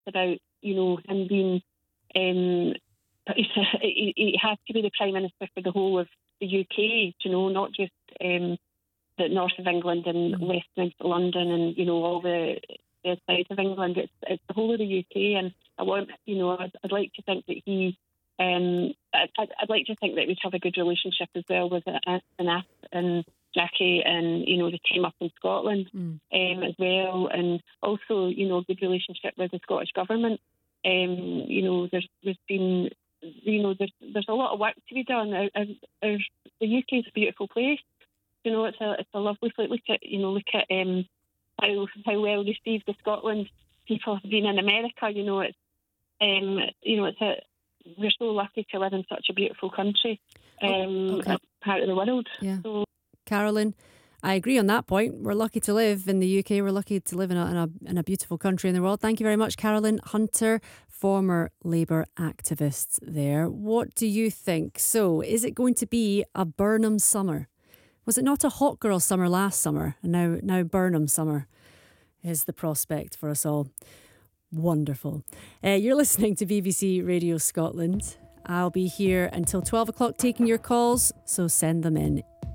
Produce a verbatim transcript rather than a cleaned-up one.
about, you know, him being, um, he, he has to be the Prime Minister for the whole of the U K, you know, not just um, the north of England and mm. Westminster, London, and, you know, all the, the south of England. It's, it's the whole of the U K, and I want, you know, I'd, I'd like to think that he, um, I'd, I'd like to think that we'd have a good relationship as well with Anas and Jackie and, you know, the team up in Scotland mm. um, as well, and also, you know, a good relationship with the Scottish Government. Um, you know, there's there's been, you know, there's there's a lot of work to be done. Our, our, our, the U K is a beautiful place. You know, it's a it's a lovely place. Look at, you know, look at um, how how well received the Scotland people have been in America. You know, it's um, you know, it's a we're so lucky to live in such a beautiful country, um, okay. part of the world. Yeah. So, Carolyn, I agree on that point. We're lucky to live in the U K. We're lucky to live in a, in a in a beautiful country in the world. Thank you very much, Carolyn Hunter, former Labour activist there. What do you think? So, is it going to be a Burnham summer? Was it not a hot girl summer last summer? And now, now Burnham summer is the prospect for us all. Wonderful. Uh, you're listening to B B C Radio Scotland. I'll be here until twelve o'clock taking your calls, so send them in.